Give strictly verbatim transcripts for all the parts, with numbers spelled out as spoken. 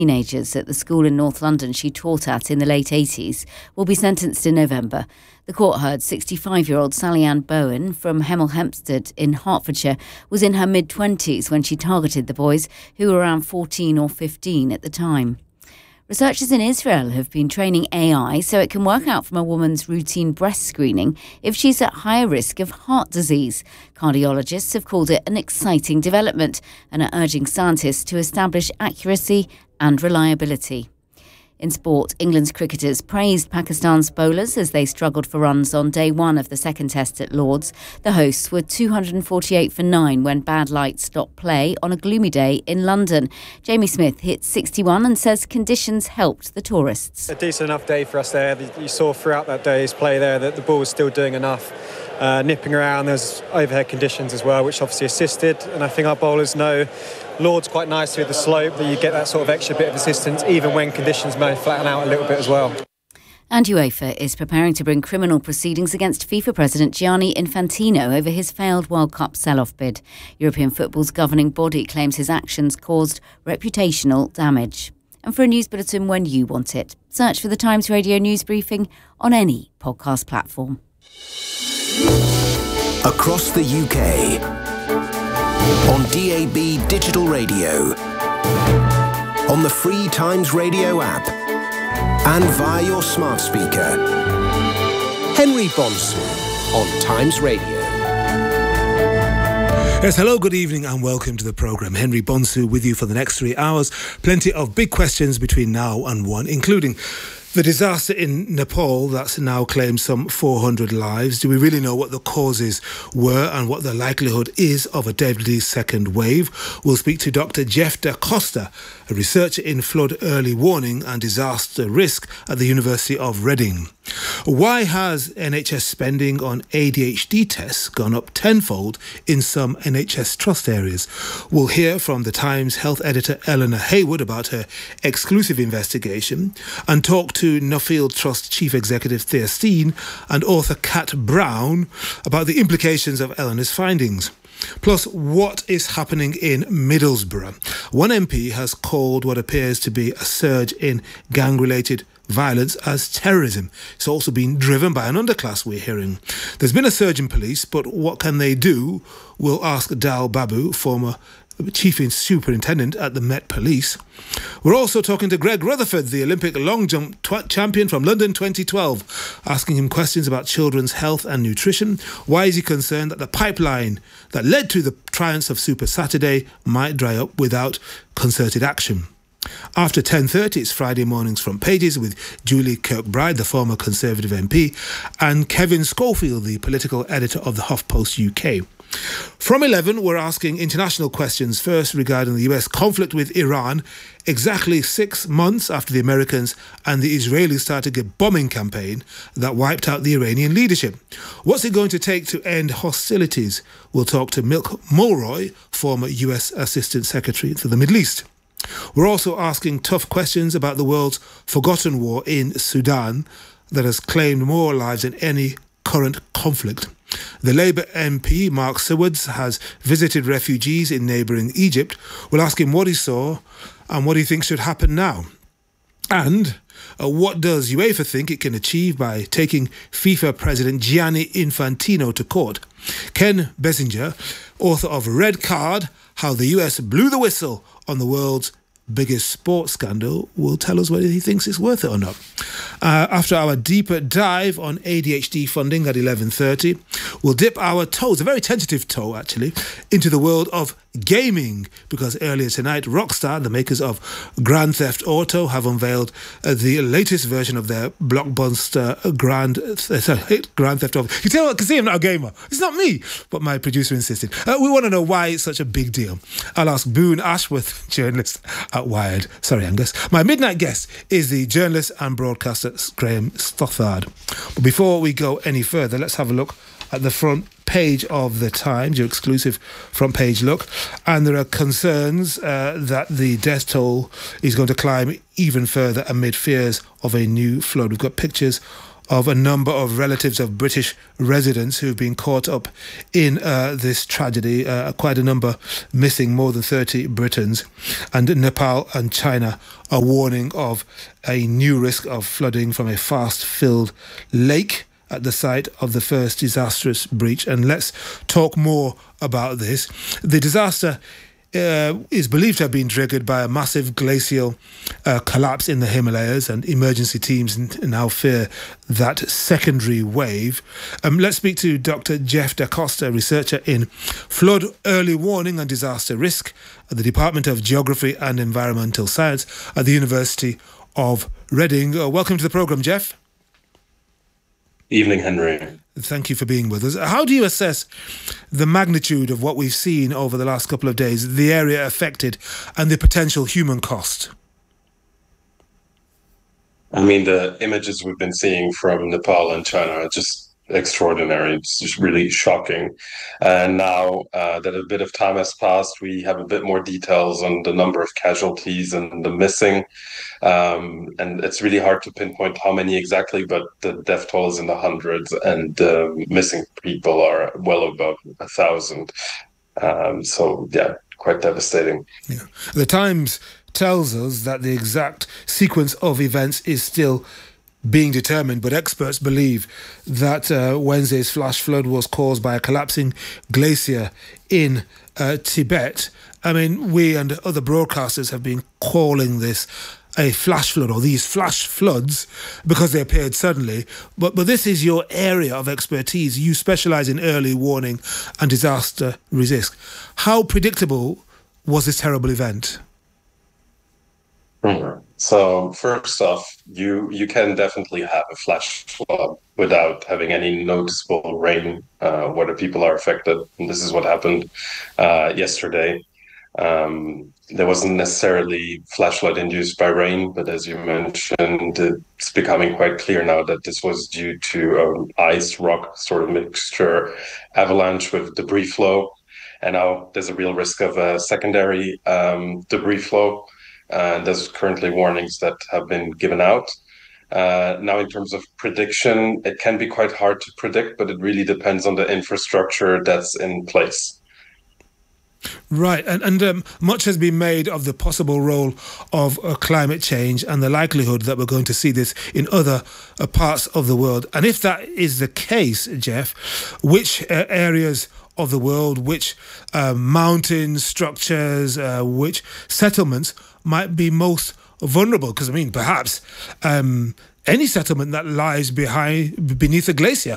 Teenagers at the school in North London she taught at in the late eighties will be sentenced in November. The court heard sixty-five-year-old Sally Ann Bowen from Hemel Hempstead in Hertfordshire was in her mid-twenties when she targeted the boys, who were around fourteen or fifteen at the time. Researchers in Israel have been training A I so it can work out from a woman's routine breast screening if she's at higher risk of heart disease. Cardiologists have called it an exciting development and are urging scientists to establish accuracy and reliability. In sport, England's cricketers praised Pakistan's bowlers as they struggled for runs on day one of the second test at Lord's. The hosts were two hundred forty-eight for nine when bad light stopped play on a gloomy day in London. Jamie Smith hit sixty-one and says conditions helped the tourists. A decent enough day for us there. You saw throughout that day's play there that the ball was still doing enough. Uh, nipping around, there's overhead conditions as well, which obviously assisted. And I think our bowlers know Lord's quite nice with the slope, that you get that sort of extra bit of assistance, even when conditions may flatten out a little bit as well. And UEFA is preparing to bring criminal proceedings against FIFA President Gianni Infantino over his failed World Cup sell-off bid. European football's governing body claims his actions caused reputational damage. And for a news bulletin when you want it, search for the Times Radio News Briefing on any podcast platform. Across the U K, on D A B digital radio, on the free Times Radio app, and via your smart speaker. Henry Bonsu on Times Radio. Yes, hello, good evening and welcome to the programme. Henry Bonsu with you for the next three hours. Plenty of big questions between now and one, including the disaster in Nepal that's now claimed some four hundred lives. Do we really know what the causes were and what the likelihood is of a deadly second wave? We'll speak to Doctor Jeff Da Costa, a researcher in flood early warning and disaster risk at the University of Reading. Why has N H S spending on A D H D tests gone up tenfold in some N H S trust areas? We'll hear from the Times health editor Eleanor Haywood about her exclusive investigation and talk to Nuffield Trust Chief Executive Thea Steen and author Kat Brown about the implications of Eleanor's findings. Plus, what is happening in Middlesbrough? One M P has called what appears to be a surge in gang-related violence as terrorism. It's also been driven by an underclass, we're hearing. There's been a surge in police, but what can they do? We'll ask Dal Babu, former Chief Superintendent at the Met Police. We're also talking to Greg Rutherford, the Olympic long jump tw- champion from London twenty twelve, asking him questions about children's health and nutrition. Why is he concerned that the pipeline that led to the triumphs of Super Saturday might dry up without concerted action? After ten thirty, it's Friday Morning's Front Pages with Julie Kirkbride, the former Conservative M P, and Kevin Schofield, the political editor of the HuffPost U K. From eleven, we're asking international questions, first regarding the U S conflict with Iran, exactly six months after the Americans and the Israelis started a bombing campaign that wiped out the Iranian leadership. What's it going to take to end hostilities? We'll talk to Milk Mulroy, former U S Assistant Secretary for the Middle East. We're also asking tough questions about the world's forgotten war in Sudan that has claimed more lives than any current conflict. The Labour M P, Mark Sewards, has visited refugees in neighbouring Egypt. We'll ask him what he saw and what he thinks should happen now. And uh, what does UEFA think it can achieve by taking FIFA President Gianni Infantino to court? Ken Bessinger, author of Red Card, How the U S Blew the Whistle on the World's Biggest Sports Scandal, will tell us whether he thinks it's worth it or not. Uh, after our deeper dive on A D H D funding at eleven thirty, we'll dip our toes, a very tentative toe actually, into the world of gaming, because earlier tonight Rockstar, the makers of Grand Theft Auto, have unveiled uh, the latest version of their blockbuster Grand, uh, sorry, Grand Theft Auto. You tell me, I can see I'm not a gamer. It's not me, but my producer insisted. Uh, we want to know why it's such a big deal. I'll ask Boone Ashworth, journalist at Wired. Sorry, Angus. My midnight guest is the journalist and broadcaster Graham Stothard. But before we go any further, let's have a look at the front page of the Times, your exclusive front page look. And there are concerns uh, that the death toll is going to climb even further amid fears of a new flood. We've got pictures of a number of relatives of British residents who've been caught up in uh, this tragedy. Uh, quite a number missing, more than thirty Britons. And Nepal and China are warning of a new risk of flooding from a fast-filled lake at the site of the first disastrous breach. And let's talk more about this. The disaster uh, is believed to have been triggered by a massive glacial uh, collapse in the Himalayas, and emergency teams now fear that secondary wave. Um, let's speak to Doctor Jeff Da Costa, researcher in flood early warning and disaster risk at the Department of Geography and Environmental Science at the University of Reading. Uh, welcome to the programme, Jeff. Evening, Henry. Thank you for being with us. How do you assess the magnitude of what we've seen over the last couple of days, the area affected, and the potential human cost? I mean, the images we've been seeing from Nepal and China are just extraordinary. It's just really shocking. And now uh, that a bit of time has passed, we have a bit more details on the number of casualties and the missing. Um, and it's really hard to pinpoint how many exactly, but the death toll is in the hundreds, and uh, missing people are well above a thousand. Um, so, yeah, quite devastating. Yeah. The Times tells us that the exact sequence of events is still being determined, but experts believe that uh, Wednesday's flash flood was caused by a collapsing glacier in uh, Tibet. I mean, we and other broadcasters have been calling this a flash flood, or these flash floods, because they appeared suddenly. But but this is your area of expertise. You specialise in early warning and disaster risk. How predictable was this terrible event? Mm-hmm. So first off, you you can definitely have a flash flood without having any noticeable rain uh, where the people are affected. And this is what happened uh, yesterday. Um, there wasn't necessarily flash flood induced by rain, but as you mentioned, it's becoming quite clear now that this was due to um, ice rock sort of mixture, avalanche with debris flow. And now there's a real risk of a secondary um, debris flow. And there's currently warnings that have been given out. Uh, now, in terms of prediction, it can be quite hard to predict, but it really depends on the infrastructure that's in place. Right, and, and um, much has been made of the possible role of uh, climate change and the likelihood that we're going to see this in other uh, parts of the world. And if that is the case, Jeff, which uh, areas of the world, which uh, mountains, structures, uh, which settlements might be most vulnerable? Because, I mean, perhaps um, any settlement that lies behind beneath a glacier.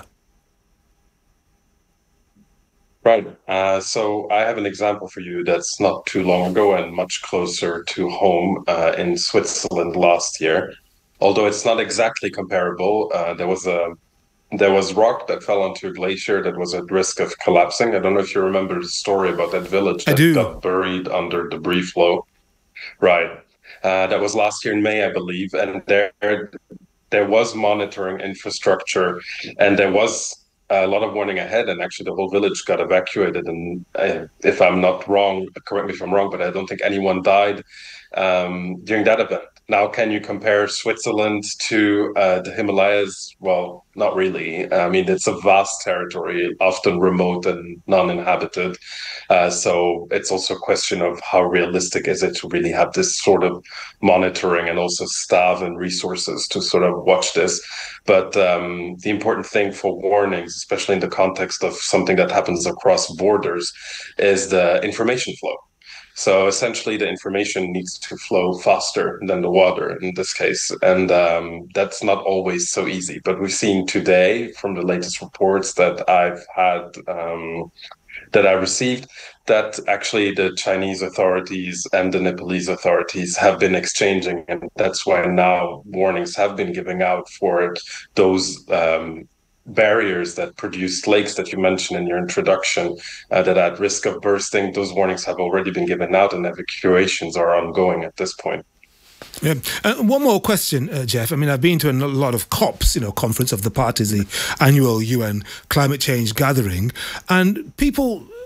Right. Uh, so I have an example for you that's not too long ago and much closer to home uh, in Switzerland last year. Although it's not exactly comparable, uh, there was a there was rock that fell onto a glacier that was at risk of collapsing. I don't know if you remember the story about that village that got buried under debris flow. Right. Uh, that was last year in May, I believe. And there, there was monitoring infrastructure, and there was a lot of warning ahead. And actually, the whole village got evacuated. And uh, if I'm not wrong, correct me if I'm wrong, but I don't think anyone died um, during that event. Now, can you compare Switzerland to uh, the Himalayas? Well, not really. I mean, it's a vast territory, often remote and non-inhabited. Uh, so it's also a question of how realistic is it to really have this sort of monitoring and also staff and resources to sort of watch this. But um, the important thing for warnings, especially in the context of something that happens across borders, is the information flow. So essentially, the information needs to flow faster than the water in this case. And um, that's not always so easy. But we've seen today from the latest reports that I've had, um, that I received, that actually the Chinese authorities and the Nepalese authorities have been exchanging. And that's why now warnings have been given out for those um barriers that produce lakes that you mentioned in your introduction uh, that are at risk of bursting. Those warnings have already been given out, and evacuations are ongoing at this point. Yeah. Uh, one more question, uh, Jeff. I mean, I've been to a lot of COPs, you know, Conference of the Parties, the annual U N climate change gathering, and people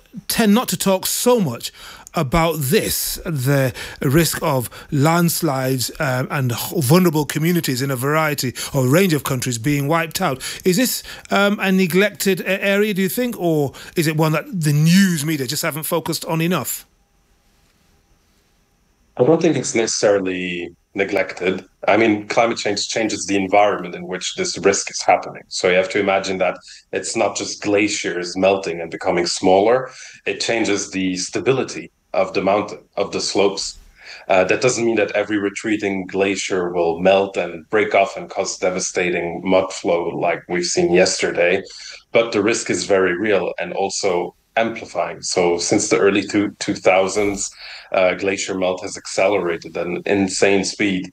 tend not to talk so much about this, the risk of landslides um, and vulnerable communities in a variety or range of countries being wiped out. Is this um, a neglected area, do you think, or is it one that the news media just haven't focused on enough? I don't think it's necessarily neglected. I mean, climate change changes the environment in which this risk is happening. So you have to imagine that it's not just glaciers melting and becoming smaller. It changes the stability of the mountain, of the slopes. Uh, that doesn't mean that every retreating glacier will melt and break off and cause devastating mud flow like we've seen yesterday. But the risk is very real and also amplifying. So since the early two, 2000s, uh, glacier melt has accelerated at an insane speed.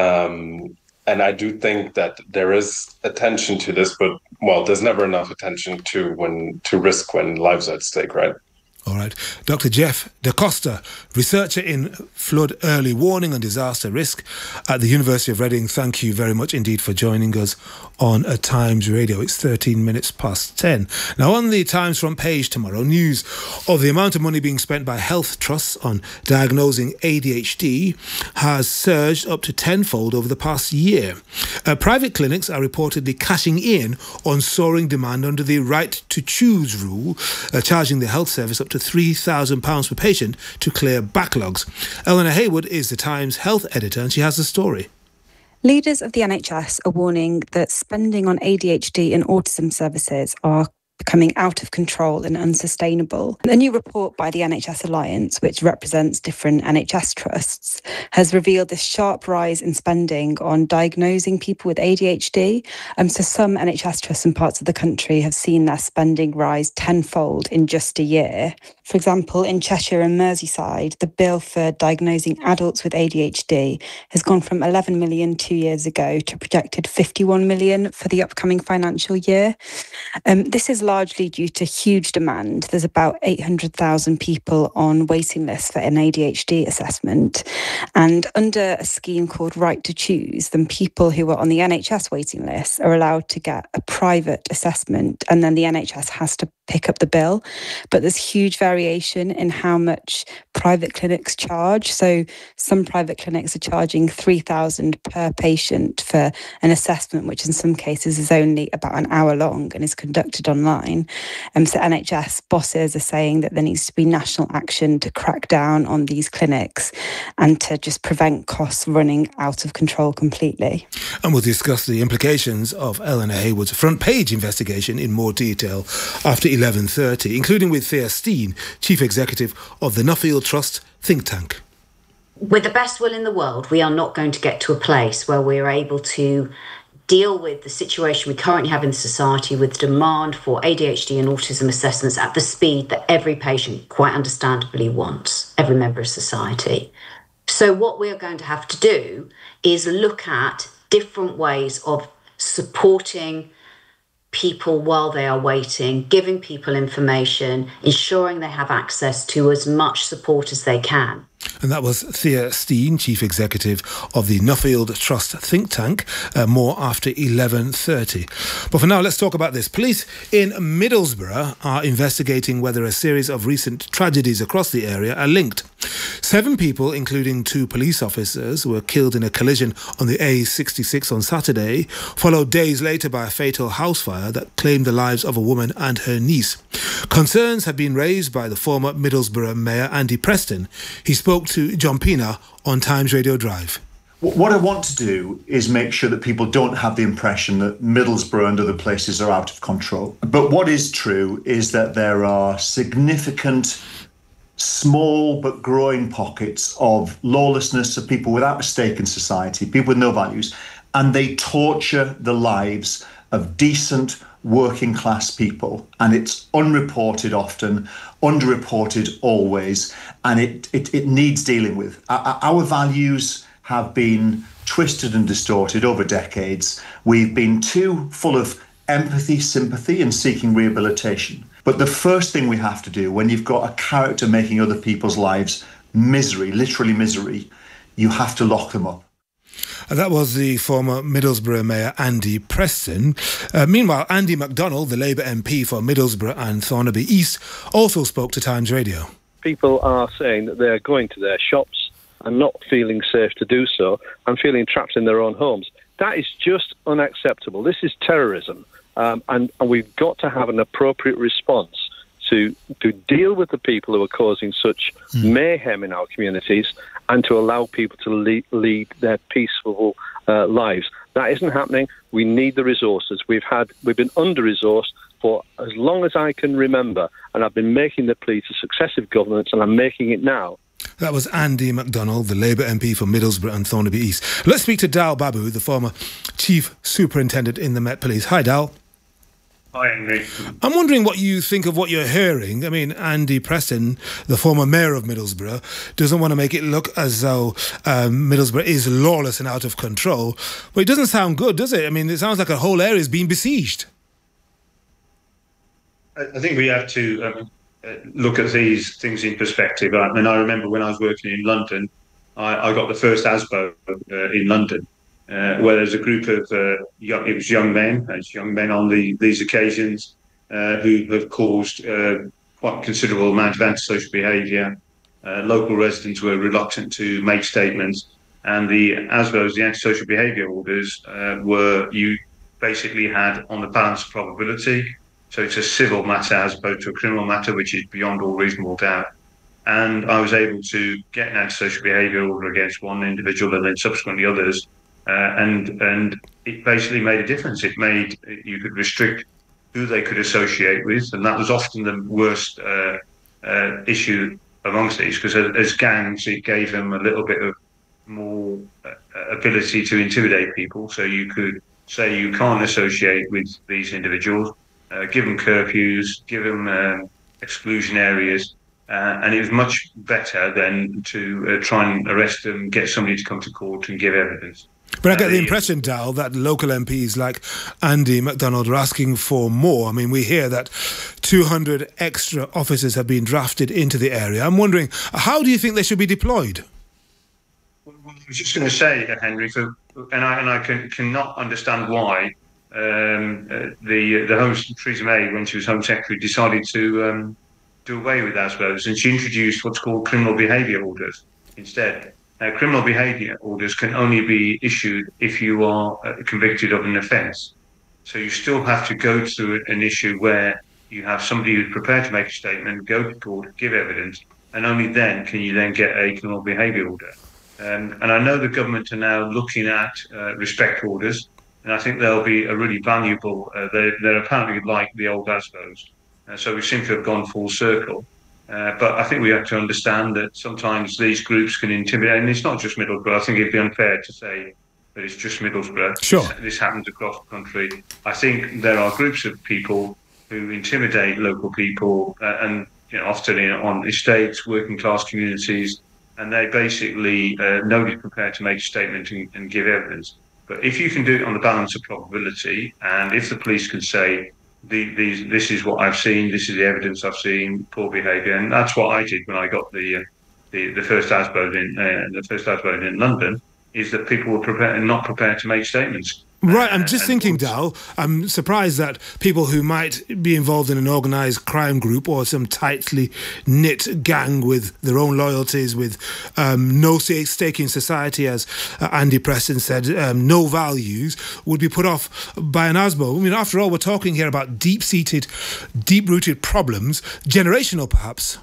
Um, and I do think that there is attention to this, but, well, there's never enough attention to when to risk when lives are at stake, right? All right. Doctor Jeff DaCosta, researcher in flood early warning and disaster risk at the University of Reading. Thank you very much indeed for joining us on A Times Radio. It's thirteen minutes past ten. Now, on the Times front page tomorrow, news of the amount of money being spent by health trusts on diagnosing A D H D has surged up to tenfold over the past year. Uh, private clinics are reportedly cashing in on soaring demand under the right to choose rule, uh, charging the health service up to three thousand pounds per patient to clear backlogs. Eleanor Haywood is the Times health editor and she has the story. Leaders of the N H S are warning that spending on A D H D and autism services are becoming out of control and unsustainable. A new report by the N H S Alliance, which represents different N H S trusts, has revealed this sharp rise in spending on diagnosing people with A D H D. Um, so some N H S trusts in parts of the country have seen their spending rise tenfold in just a year. For example, in Cheshire and Merseyside, the bill for diagnosing adults with A D H D has gone from eleven million two years ago to projected fifty-one million for the upcoming financial year. Um, this is largely due to huge demand. There's about eight hundred thousand people on waiting lists for an A D H D assessment. And under a scheme called Right to Choose, then people who are on the N H S waiting list are allowed to get a private assessment, and then the N H S has to pick up the bill. But there's huge variation in how much private clinics charge. So some private clinics are charging three thousand per patient for an assessment, which in some cases is only about an hour long and is conducted online. And um, so N H S bosses are saying that there needs to be national action to crack down on these clinics and to just prevent costs running out of control completely. And we'll discuss the implications of Eleanor Haywood's front page investigation in more detail after eleven thirty, including with Thea Steen, Chief Executive of the Nuffield Trust think tank. With the best will in the world, we are not going to get to a place where we are able to deal with the situation we currently have in society with demand for A D H D and autism assessments at the speed that every patient quite understandably wants, every member of society. So what we are going to have to do is look at different ways of supporting people while they are waiting, giving people information, ensuring they have access to as much support as they can. And that was Thea Steen, Chief Executive of the Nuffield Trust think tank. Uh, more after eleven thirty. But for now, let's talk about this. Police in Middlesbrough are investigating whether a series of recent tragedies across the area are linked. Seven people, including two police officers, were killed in a collision on the A sixty-six on Saturday, followed days later by a fatal house fire that claimed the lives of a woman and her niece. Concerns have been raised by the former Middlesbrough Mayor Andy Preston. He spoke to John Pina on Times Radio Drive. What I want to do is make sure that people don't have the impression that Middlesbrough and other places are out of control. But what is true is that there are significant, small but growing pockets of lawlessness, of people without a stake in society, people with no values, and they torture the lives of decent, working class people, and it's unreported often, underreported always, and it, it, it needs dealing with. Our, our values have been twisted and distorted over decades. We've been too full of empathy, sympathy, and seeking rehabilitation. But the first thing we have to do when you've got a character making other people's lives misery, literally misery, you have to lock them up. Uh, that was the former Middlesbrough Mayor Andy Preston. Uh, meanwhile, Andy MacDonald, the Labour M P for Middlesbrough and Thornaby East, also spoke to Times Radio. People are saying that they're going to their shops and not feeling safe to do so and feeling trapped in their own homes. That is just unacceptable. This is terrorism. Um, and, and we've got to have an appropriate response to to deal with the people who are causing such mm. mayhem in our communities and to allow people to lead, lead their peaceful uh, lives. That isn't happening. We need the resources. We've had we've been under-resourced for as long as I can remember, and I've been making the plea to successive governments, and I'm making it now. That was Andy MacDonald, the Labour M P for Middlesbrough and Thornaby East. Let's speak to Dal Babu, the former Chief Superintendent in the Met Police. Hi, Dal. Hi, Henry. I'm wondering what you think of what you're hearing. I mean, Andy Preston, the former mayor of Middlesbrough, doesn't want to make it look as though um, Middlesbrough is lawless and out of control. But it doesn't sound good, does it? I mean, it sounds like a whole area is being besieged. I think we have to um, look at these things in perspective. I mean, I remember when I was working in London, I, I got the first ASBO uh, in London. Uh, where there's a group of uh, young, it was young men, it's young men on the, these occasions uh, who have caused uh, quite a considerable amount of antisocial behaviour. Uh, local residents were reluctant to make statements, and the ASBOs, the antisocial behaviour orders, uh, were you basically had on the balance of probability. So it's a civil matter as opposed to a criminal matter, which is beyond all reasonable doubt. And I was able to get an antisocial behaviour order against one individual and then subsequently others. Uh, and and it basically made a difference. It made you could restrict who they could associate with, and that was often the worst uh, uh, issue amongst these, because as, as gangs, it gave them a little bit of more uh, ability to intimidate people. So you could say you can't associate with these individuals, uh, give them curfews, give them um, exclusion areas. Uh, and it was much better than to uh, try and arrest them, get somebody to come to court and give evidence. But I get the impression, Dal, that local M Ps like Andy MacDonald are asking for more. I mean, we hear that two hundred extra officers have been drafted into the area. I'm wondering, how do you think they should be deployed? Well, I was just going to say, Henry, for, and I, and I can, cannot understand why um, uh, the the Home Theresa May, when she was Home Secretary, decided to um, do away with ASBOs, and she introduced what's called criminal behaviour orders instead. Now, criminal behaviour orders can only be issued if you are uh, convicted of an offence. So you still have to go through an issue where you have somebody who's prepared to make a statement, go to court, give evidence, and only then can you then get a criminal behaviour order. Um, and I know the government are now looking at uh, respect orders, and I think they'll be a really valuable, uh, they're, they're apparently like the old ASBOs. Uh, so we seem to have gone full circle. Uh, but I think we have to understand that sometimes these groups can intimidate, and it's not just Middlesbrough. I think it'd be unfair to say that it's just Middlesbrough. Sure. This, this happens across the country. I think there are groups of people who intimidate local people, uh, and you know, often in, on estates, working class communities, and they basically, uh, nobody's prepared to make a statement and, and give evidence. But if you can do it on the balance of probability, and if the police can say, The, these, this is what I've seen. This is the evidence I've seen. Poor behaviour, and that's what I did when I got the uh, the, the first ASBO in uh, the first ASBO in London. Is that people were prepared, not prepared to make statements. Right, I'm just thinking, Dal, I'm surprised that people who might be involved in an organised crime group or some tightly knit gang with their own loyalties, with um, no stake in society, as uh, Andy Preston said, um, no values, would be put off by an ASBO. I mean, after all, we're talking here about deep-seated, deep-rooted problems, generational perhaps.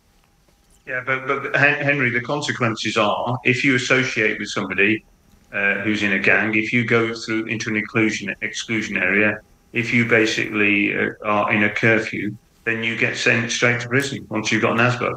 Yeah, but, but Henry, the consequences are, if you associate with somebody Uh, who's in a gang, if you go through into an exclusion exclusion area, if you basically uh, are in a curfew, then you get sent straight to prison once you've got an ASBO.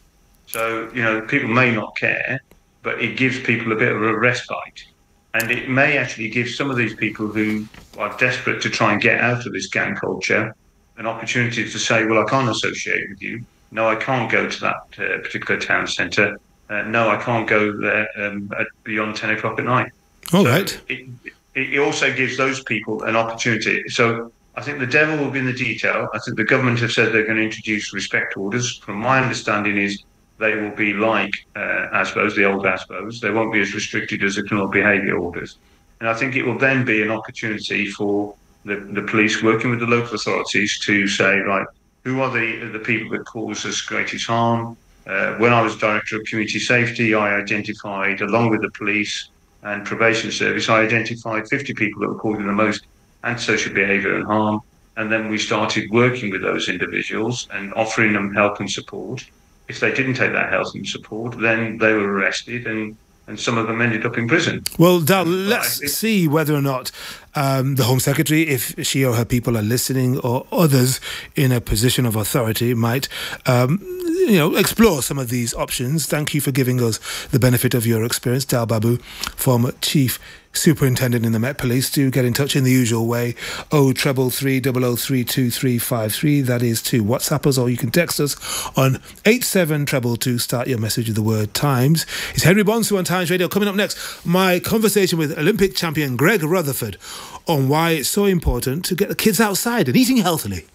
So, you know, people may not care, but it gives people a bit of a respite. And it may actually give some of these people who are desperate to try and get out of this gang culture an opportunity to say, well, I can't associate with you. No, I can't go to that uh, particular town centre. Uh, no, I can't go there um, at beyond ten o'clock at night. All so right. It, it also gives those people an opportunity. So I think the devil will be in the detail. I think the government have said they're going to introduce respect orders. From my understanding is they will be like uh, A S B Os, the old A S B Os. They won't be as restricted as the criminal behaviour orders. And I think it will then be an opportunity for the, the police working with the local authorities to say, right, who are the, the people that cause us greatest harm? Uh, when I was Director of Community Safety, I identified, along with the police and probation service, I identified fifty people that were causing the most antisocial behaviour and harm. And then we started working with those individuals and offering them help and support. If they didn't take that help and support, then they were arrested, and, and some of them ended up in prison. Well, Dal, let's think- see whether or not um, the Home Secretary, if she or her people are listening, or others in a position of authority might um, you know, explore some of these options. Thank you for giving us the benefit of your experience, Dal Babu, former Chief Superintendent in the Met Police. Do get in touch in the usual way, oh treble three double oh three two three five three. That is to WhatsApp us, or you can text us on eight seven two two two. Start your message with the word Times. It's Henry Bonsu on Times Radio. Coming up next, my conversation with Olympic champion Greg Rutherford on why it's so important to get the kids outside and eating healthily.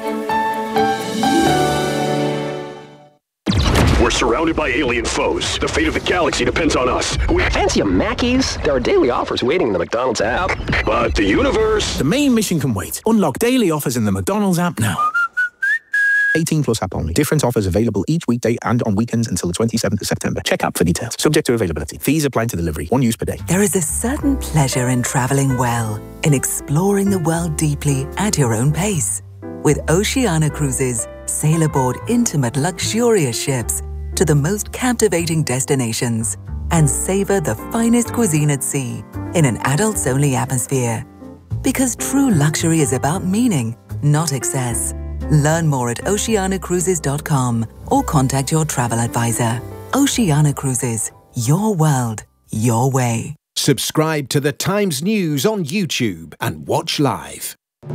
We're surrounded by alien foes. The fate of the galaxy depends on us. We fancy a Mackey's? There are daily offers waiting in the McDonald's app. But the universe... The main mission can wait. Unlock daily offers in the McDonald's app now. eighteen plus app only. Different offers available each weekday and on weekends until the twenty-seventh of September. Check app for details. Subject to availability. Fees apply to delivery. One use per day. There is a certain pleasure in travelling well, in exploring the world deeply at your own pace. With Oceania Cruises, sail aboard intimate, luxurious ships to the most captivating destinations and savor the finest cuisine at sea in an adults-only atmosphere. Because true luxury is about meaning, not excess. Learn more at oceania cruises dot com or contact your travel advisor. Oceania Cruises, your world, your way. Subscribe to the Times News on YouTube and watch live.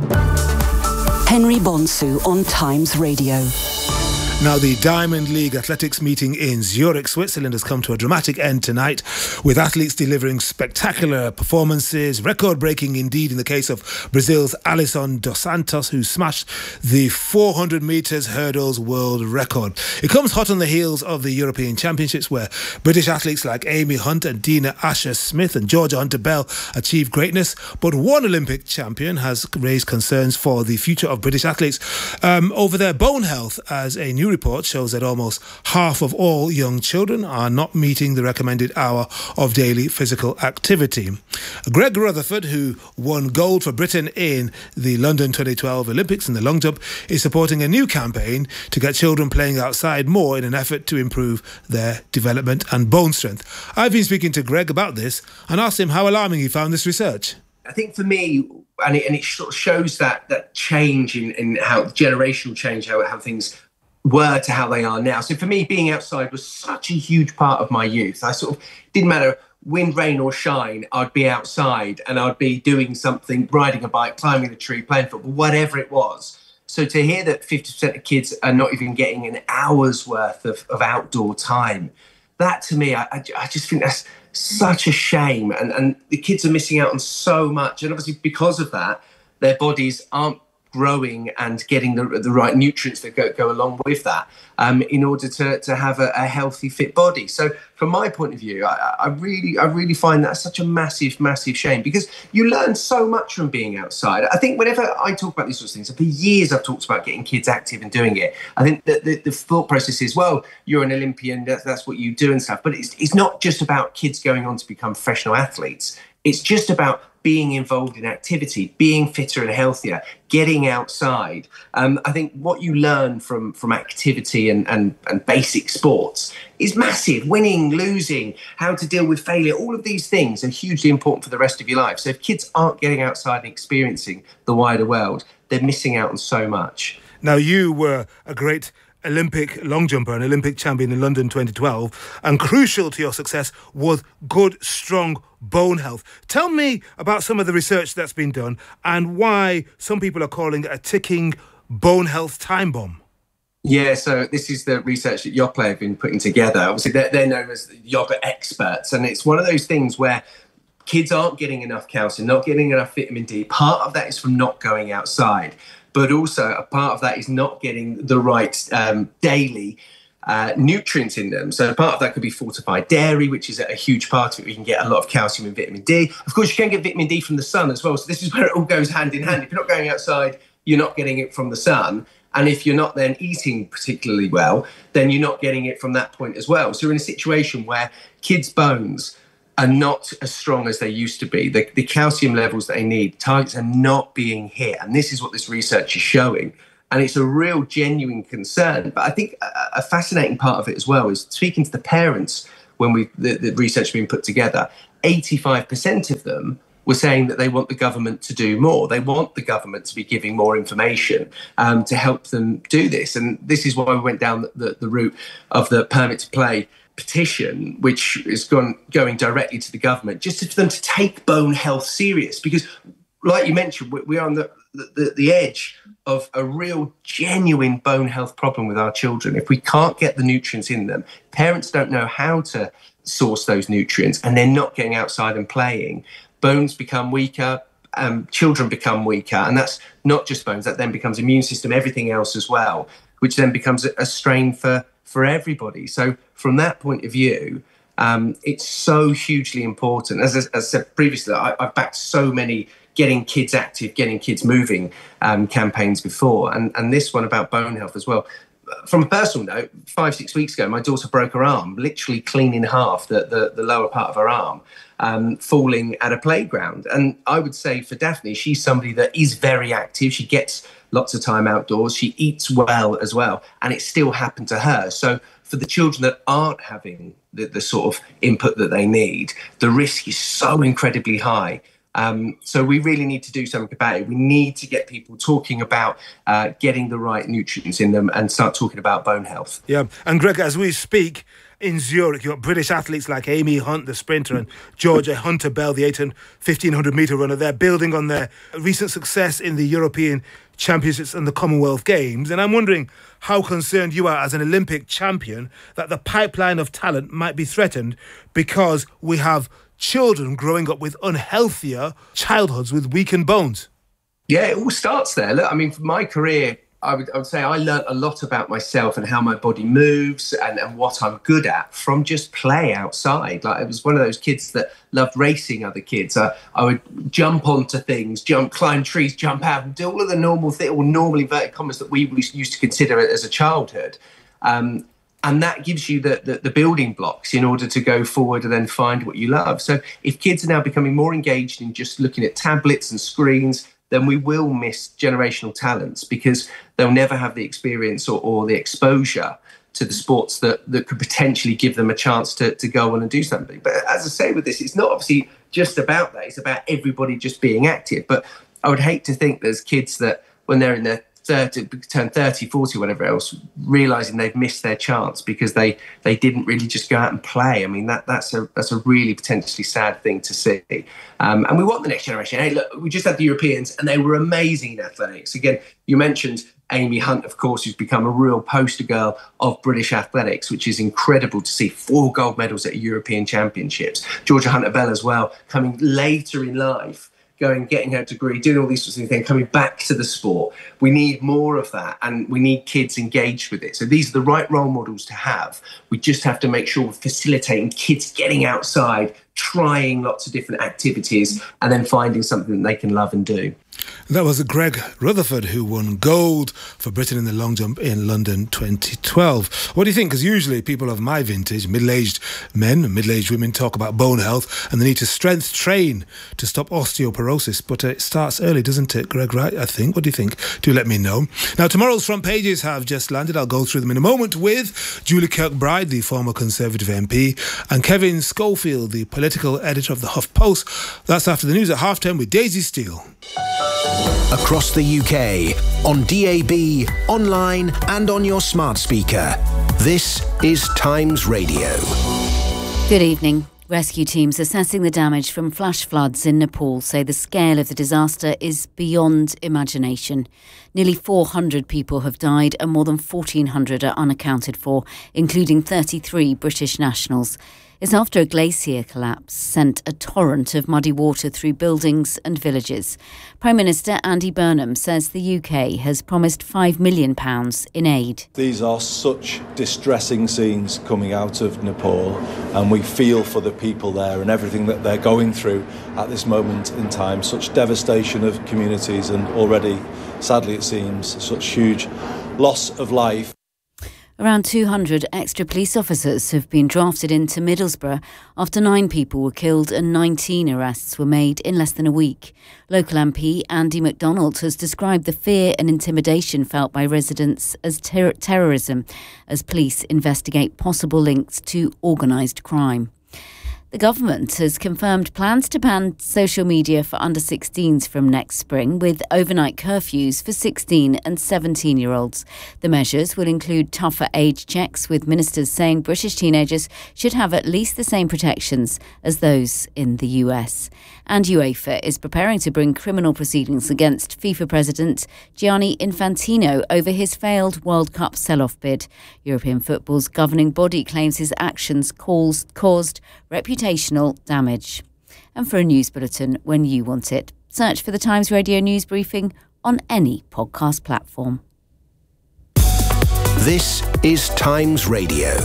Henry Bonsu on Times Radio. Now, the Diamond League athletics meeting in Zurich, Switzerland has come to a dramatic end tonight, with athletes delivering spectacular performances, record-breaking indeed in the case of Brazil's Alisson dos Santos, who smashed the four hundred metres hurdles world record. It comes hot on the heels of the European Championships, where British athletes like Amy Hunt and Dina Asher-Smith and Georgia Hunter-Bell achieved greatness, but one Olympic champion has raised concerns for the future of British athletes um, over their bone health, as a new report shows that almost half of all young children are not meeting the recommended hour of daily physical activity. Greg Rutherford, who won gold for Britain in the London twenty twelve Olympics in the long jump, is supporting a new campaign to get children playing outside more in an effort to improve their development and bone strength. I've been speaking to Greg about this and asked him how alarming he found this research. I think for me, and it, and it sort of shows that that change in, in how generational change, how, how things were to how they are now. So for me, being outside was such a huge part of my youth. I sort of didn't matter wind, rain or shine, I'd be outside and I'd be doing something, riding a bike, climbing a tree, playing football, whatever it was. So to hear that fifty percent of kids are not even getting an hour's worth of, of outdoor time, that to me, I, I just think that's such a shame. And, and the kids are missing out on so much. And obviously because of that, their bodies aren't growing and getting the, the right nutrients that go, go along with that um, in order to, to have a, a healthy, fit body. So from my point of view, I, I really I really find that such a massive, massive shame, because you learn so much from being outside. I think whenever I talk about these sorts of things, and for years I've talked about getting kids active and doing it, I think that the, the thought process is, well, you're an Olympian, that's, that's what you do and stuff. But it's, it's not just about kids going on to become professional athletes. It's just about being involved in activity, being fitter and healthier, getting outside. Um, I think what you learn from, from activity and, and, and basic sports is massive. Winning, losing, how to deal with failure, all of these things are hugely important for the rest of your life. So if kids aren't getting outside and experiencing the wider world, they're missing out on so much. Now, you were a great Olympic long jumper, an Olympic champion in London twenty twelve, and crucial to your success was good, strong bone health. Tell me about some of the research that's been done and why some people are calling it a ticking bone health time bomb. Yeah, so this is the research that Yoplait have been putting together. Obviously, they're, they're known as yoga experts, and it's one of those things where kids aren't getting enough calcium, not getting enough vitamin D. Part of that is from not going outside. But also a part of that is not getting the right um, daily uh, nutrients in them. So part of that could be fortified dairy, which is a huge part of it. You can get a lot of calcium and vitamin D. Of course, you can get vitamin D from the sun as well. So this is where it all goes hand in hand. If you're not going outside, you're not getting it from the sun. And if you're not then eating particularly well, then you're not getting it from that point as well. So we're in a situation where kids' bones are not as strong as they used to be. The, the calcium levels that they need, targets are not being hit. And this is what this research is showing. And it's a real genuine concern. But I think a, a fascinating part of it as well is speaking to the parents when we the, the research being put together, eighty-five percent of them were saying that they want the government to do more. They want the government to be giving more information um, to help them do this. And this is why we went down the, the, the route of the permit to play petition, which is gone, going directly to the government, just for them to take bone health serious. Because like you mentioned, we're on the, the, the edge of a real genuine bone health problem with our children. If we can't get the nutrients in them, parents don't know how to source those nutrients, and they're not getting outside and playing. Bones become weaker, um, children become weaker, and that's not just bones, that then becomes immune system, everything else as well, which then becomes a, a strain for, for everybody. So from that point of view, um, it's so hugely important. As, as I said previously, I, I've backed so many getting kids active, getting kids moving um, campaigns before, and, and this one about bone health as well. From a personal note, five, six weeks ago, my daughter broke her arm, literally clean in half, the, the, the lower part of her arm, um, falling at a playground. And I would say for Daphne, she's somebody that is very active. She gets lots of time outdoors. She eats well as well. And it still happened to her. So for the children that aren't having the, the sort of input that they need, the risk is so incredibly high. Um, so we really need to do something about it. We need to get people talking about uh, getting the right nutrients in them and start talking about bone health. Yeah, and Greg, as we speak, in Zurich, you've got British athletes like Amy Hunt, the sprinter, and Georgia Hunter-Bell, the eight and fifteen hundred metre runner. They're building on their recent success in the European Championships and the Commonwealth Games. And I'm wondering how concerned you are as an Olympic champion that the pipeline of talent might be threatened because we have children growing up with unhealthier childhoods with weakened bones. Yeah, it all starts there. Look, I mean, for my career, I would, I would say I learned a lot about myself and how my body moves and, and what I'm good at from just play outside. Like, I was one of those kids that loved racing other kids. I, I would jump onto things, jump, climb trees, jump out, and do all of the normal things, or normal inverted commas that we used to consider it as a childhood. Um, And that gives you the, the, the building blocks in order to go forward and then find what you love. So if kids are now becoming more engaged in just looking at tablets and screens, then we will miss generational talents because they'll never have the experience or, or the exposure to the sports that, that could potentially give them a chance to, to go on and do something. But as I say with this, it's not obviously just about that. It's about everybody just being active. But I would hate to think there's kids that when they're in their thirty, turn thirty, forty, whatever else, realising they've missed their chance because they, they didn't really just go out and play. I mean, that that's a that's a really potentially sad thing to see. Um, and we want the next generation. Hey, look, we just had the Europeans and they were amazing in athletics. Again, you mentioned Amy Hunt, of course, who's become a real poster girl of British athletics, which is incredible to see. Four gold medals at European Championships. Georgia Hunter-Bell as well, coming later in life, going, getting her degree, doing all these sorts of things, coming back to the sport. We need more of that, and we need kids engaged with it. So these are the right role models to have. We just have to make sure we're facilitating kids getting outside, trying lots of different activities, and then finding something that they can love and do. That was Greg Rutherford, who won gold for Britain in the long jump in London twenty twelve. What do you think? Because usually people of my vintage, middle-aged men and middle-aged women, talk about bone health and the need to strength train to stop osteoporosis. But it starts early, doesn't it, Greg? Right, I think. What do you think? Do let me know. Now, tomorrow's front pages have just landed. I'll go through them in a moment with Julie Kirkbride, the former Conservative M P, and Kevin Schofield, the political editor of the HuffPost. That's after the news at half ten with Daisy Steele. Across the U K, on D A B, online and on your smart speaker. This is Times Radio. Good evening. Rescue teams assessing the damage from flash floods in Nepal say the scale of the disaster is beyond imagination. Nearly four hundred people have died and more than fourteen hundred are unaccounted for, including thirty-three British nationals. is after a glacier collapse sent a torrent of muddy water through buildings and villages. Prime Minister Andy Burnham says the U K has promised five million pounds in aid. These are such distressing scenes coming out of Nepal, and we feel for the people there and everything that they're going through at this moment in time. Such devastation of communities and already, sadly it seems, such huge loss of life. Around two hundred extra police officers have been drafted into Middlesbrough after nine people were killed and nineteen arrests were made in less than a week. Local M P Andy MacDonald has described the fear and intimidation felt by residents as ter- terrorism as police investigate possible links to organised crime. The government has confirmed plans to ban social media for under sixteens from next spring, with overnight curfews for sixteen and seventeen-year-olds. The measures will include tougher age checks, with ministers saying British teenagers should have at least the same protections as those in the U S. And UEFA is preparing to bring criminal proceedings against FIFA President Gianni Infantino over his failed World Cup sell-off bid. European football's governing body claims his actions caused, caused reputational damage. And for a news bulletin when you want it, search for the Times Radio News Briefing on any podcast platform. This is Times Radio.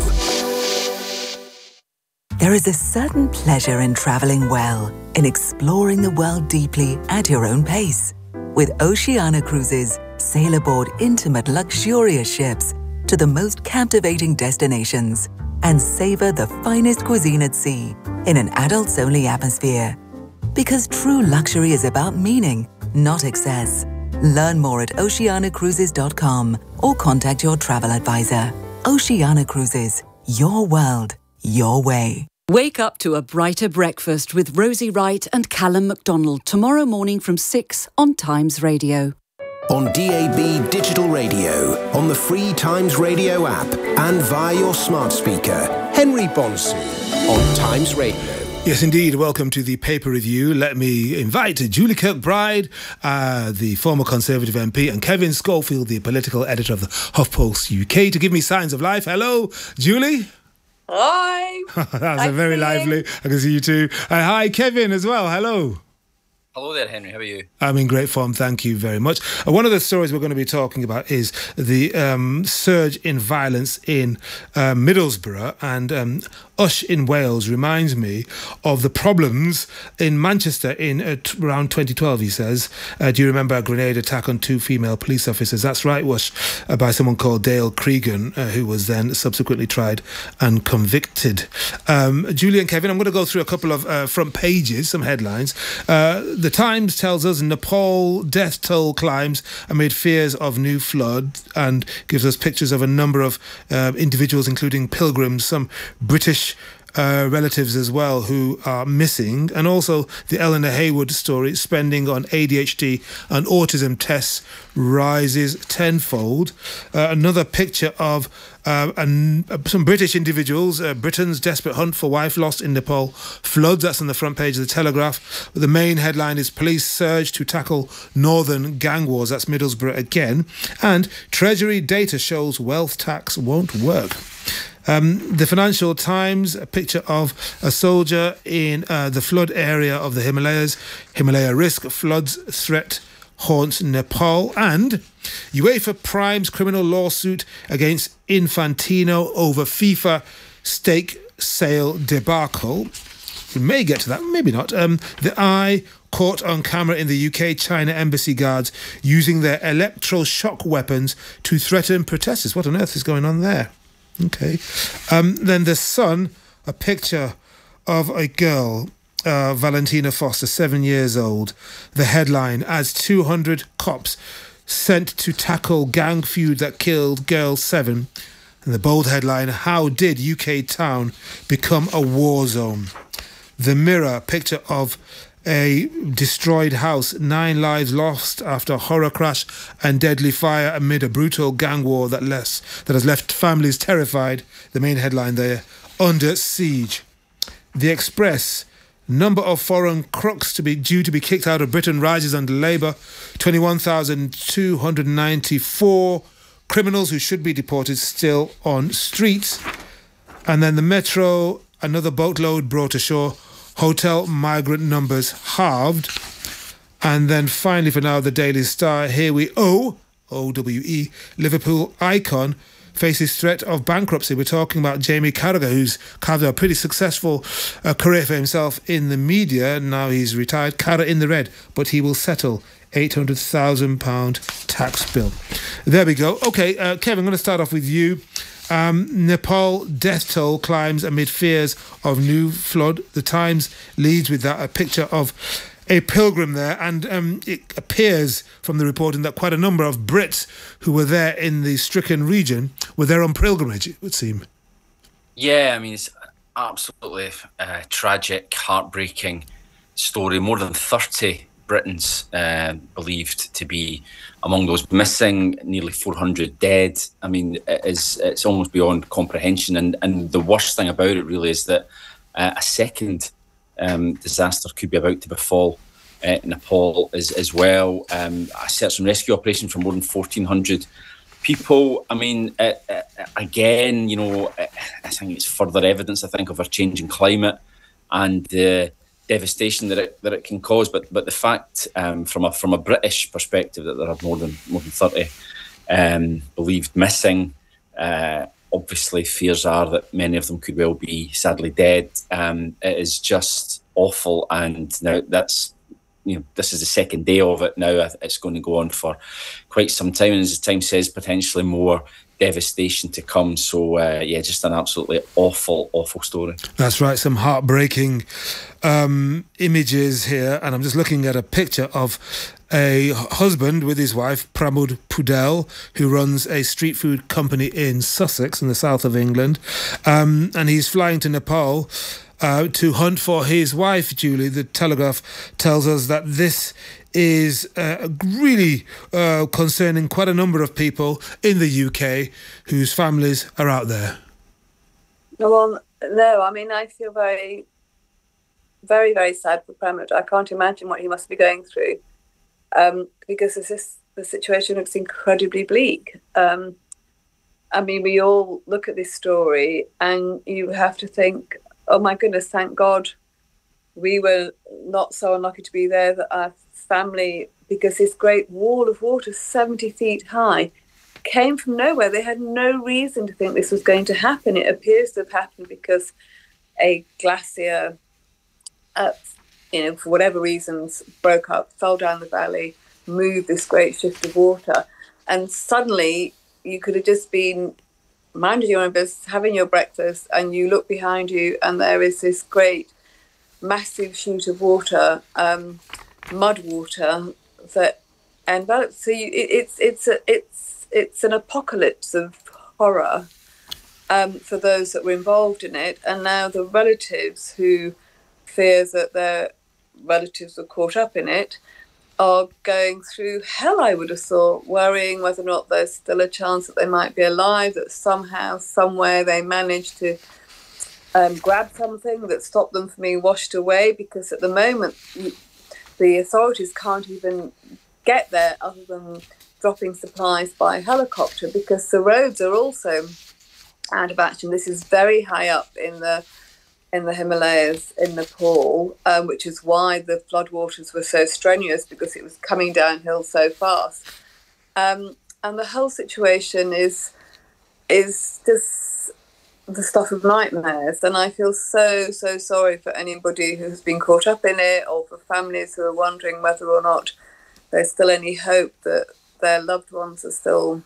There is a certain pleasure in travelling well, in exploring the world deeply at your own pace. With Oceania Cruises, sail aboard intimate, luxurious ships to the most captivating destinations and savour the finest cuisine at sea in an adults-only atmosphere. Because true luxury is about meaning, not excess. Learn more at oceania cruises dot com or contact your travel advisor. Oceania Cruises, your world, your way. Wake up to a brighter breakfast with Rosie Wright and Callum MacDonald tomorrow morning from six on Times Radio. On D A B Digital Radio, on the free Times Radio app, and via your smart speaker. Henry Bonsu on Times Radio. Yes, indeed. Welcome to the paper review. Let me invite Julie Kirkbride, uh, the former Conservative M P, and Kevin Schofield, the political editor of the HuffPost U K, to give me signs of life. Hello, Julie. Hi. That was a very lively. I can see you too. Uh, hi, Kevin, as well. Hello. Hello there, Henry. How are you? I'm in great form, thank you very much. Uh, one of the stories we're going to be talking about is the um, surge in violence in uh, Middlesbrough, and um, Ush in Wales reminds me of the problems in Manchester in uh, t- around twenty twelve, he says. Uh, do you remember a grenade attack on two female police officers? That's right, Ush, uh, by someone called Dale Cregan, uh, who was then subsequently tried and convicted. Um, Julie and Kevin, I'm going to go through a couple of uh, front pages, some headlines. Uh, the Times tells us Nepal death toll climbs amid fears of new flood, and gives us pictures of a number of uh, individuals, including pilgrims, some British Uh, relatives as well, who are missing, and also the Eleanor Haywood story. Spending on A D H D and autism tests rises tenfold. Uh, another picture of uh, an, uh, some British individuals, uh, Britain's desperate hunt for wife lost in Nepal floods. That's on the front page of the Telegraph. The main headline is police surge to tackle northern gang wars. That's Middlesbrough again. And Treasury data shows wealth tax won't work. Um, the Financial Times, a picture of a soldier in uh, the flood area of the Himalayas. Himalaya risk, floods threat haunts Nepal. And UEFA primes criminal lawsuit against Infantino over FIFA stake sale debacle. We may get to that, maybe not. Um, the Eye caught on camera in the U K China embassy guards using their electroshock weapons to threaten protesters. What on earth is going on there? Okay. Um, then The Sun, a picture of a girl, uh, Valentina Foster, seven years old. The headline, as two hundred cops sent to tackle gang feud that killed girl seven. And the bold headline, how did U K town become a war zone? The Mirror, a picture of a destroyed house, nine lives lost after a horror crash and deadly fire amid a brutal gang war that, less, that has left families terrified. The main headline there, under siege. The Express, number of foreign crooks to be due to be kicked out of Britain rises under Labour. twenty-one thousand two hundred ninety-four criminals who should be deported still on streets. And then the Metro, another boatload brought ashore. Hotel migrant numbers halved. And then finally for now, the Daily Star. Here we O, O W E, Liverpool icon faces threat of bankruptcy. We're talking about Jamie Carragher, who's carved out a pretty successful uh, career for himself in the media. Now he's retired. Carragher in the red, but he will settle eight hundred thousand pounds tax bill. There we go. OK, uh, Kevin, I'm going to start off with you. Um, Nepal death toll climbs amid fears of new flood. The Times leads with that, a picture of a pilgrim there, and um, it appears from the reporting that quite a number of Brits who were there in the stricken region were there on pilgrimage, it would seem. Yeah, I mean, it's absolutely uh, tragic, heartbreaking story. More than thirty Britons uh, believed to be among those missing, nearly four hundred dead. I mean, it is, it's almost beyond comprehension. And, and the worst thing about it really is that uh, a second um, disaster could be about to befall uh, Nepal as, as well. Um, a search and rescue operation for more than fourteen hundred people. I mean, uh, uh, again, you know, uh, I think it's further evidence, I think, of our changing climate and the devastation that it that it can cause. But but the fact, um, from a from a British perspective, that there are more than more than thirty um, believed missing. Uh, obviously, fears are that many of them could well be sadly dead. Um, it is just awful, and now that's. You know, this is the second day of it now. It's going to go on for quite some time, and as the Times says, potentially more devastation to come. So, uh, yeah, just an absolutely awful, awful story. That's right, some heartbreaking um, images here, and I'm just looking at a picture of a husband with his wife, Pramod Pudel, who runs a street food company in Sussex, in the south of England, um, and he's flying to Nepal Uh, to hunt for his wife, Julie. The Telegraph tells us that this is uh, really uh, concerning quite a number of people in the U K whose families are out there. Well, no, I mean, I feel very, very, very sad for Pramod. I can't imagine what he must be going through um, because this is, the situation looks incredibly bleak. Um, I mean, we all look at this story and you have to think, oh my goodness, thank God we were not so unlucky to be there, that our family, because this great wall of water, seventy feet high, came from nowhere. They had no reason to think this was going to happen. It appears to have happened because a glacier, uh, you know, for whatever reasons, broke up, fell down the valley, moved this great shift of water. And suddenly you could have just been minding your own business, having your breakfast, and you look behind you and there is this great massive chute of water, um, mud water that envelops. So you, it, it's it's a, it's it's an apocalypse of horror um, for those that were involved in it, and now the relatives who fear that their relatives were caught up in it are going through hell, I would have thought, worrying whether or not there's still a chance that they might be alive, that somehow, somewhere they managed to um, grab something that stopped them from being washed away, because at the moment the authorities can't even get there other than dropping supplies by helicopter, because the roads are also out of action. This is very high up in the in the Himalayas in Nepal, um, which is why the floodwaters were so strenuous, because it was coming downhill so fast. Um, and the whole situation is is just the stuff of nightmares. And I feel so, so sorry for anybody who's been caught up in it, or for families who are wondering whether or not there's still any hope that their loved ones are still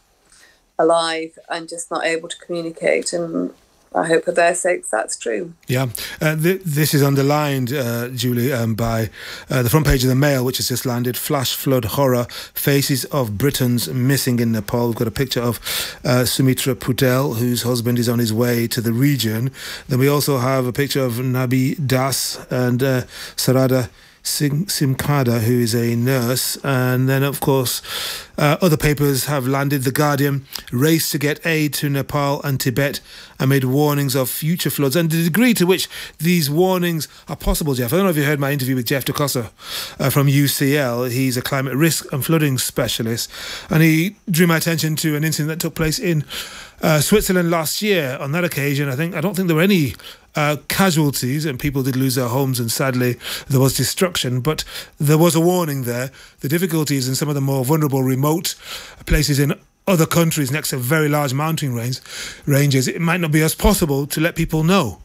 alive and just not able to communicate. And I hope for their sakes that's true. Yeah, uh, th- this is underlined, uh, Julie, um, by uh, the front page of the Mail, which has just landed. Flash flood horror, faces of Britons missing in Nepal. We've got a picture of uh, Sumitra Pudel, whose husband is on his way to the region. Then we also have a picture of Nabi Das and uh, Sarada Sim- Simkada, who is a nurse. And then, of course, uh, other papers have landed. The Guardian, race to get aid to Nepal and Tibet amid warnings of future floods. And the degree to which these warnings are possible, Jeff. I don't know if you heard my interview with Jeff DeCosta uh, from U C L. He's a climate risk and flooding specialist. And he drew my attention to an incident that took place in uh, Switzerland last year. On that occasion, I think I don't think there were any uh, casualties, and people did lose their homes, and sadly there was destruction. But there was a warning there. The difficulties in some of the more vulnerable, remote places in other countries next to very large mountain range, ranges, it might not be as possible to let people know.